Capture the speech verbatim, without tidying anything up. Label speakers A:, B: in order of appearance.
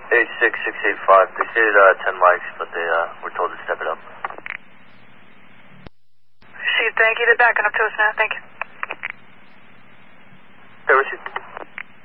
A: eight six six eight five. They stated uh, ten mics, but they uh, were told to step it up.
B: See, thank you. They're backing up to us now. Thank you.